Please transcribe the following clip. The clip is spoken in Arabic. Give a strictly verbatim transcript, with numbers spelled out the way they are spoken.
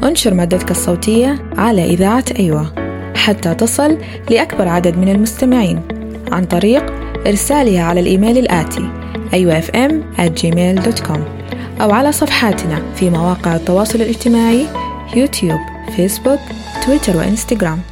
انشر مادتك الصوتية على إذاعة أيوة حتى تصل لأكبر عدد من المستمعين عن طريق إرسالها على الإيميل الآتي أيوة إف إم آت جيميل دوت كوم أو على صفحاتنا في مواقع التواصل الاجتماعي يوتيوب، فيسبوك، تويتر وإنستغرام.